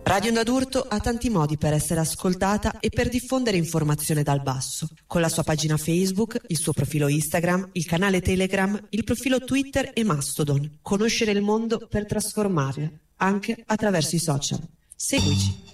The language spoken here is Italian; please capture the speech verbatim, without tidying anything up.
Radio Onda d'Urto ha tanti modi per essere ascoltata e per diffondere informazione dal basso, con la sua pagina Facebook, il suo profilo Instagram, il canale Telegram, il profilo Twitter e Mastodon. Conoscere il mondo per trasformarlo, anche attraverso i social. Seguici!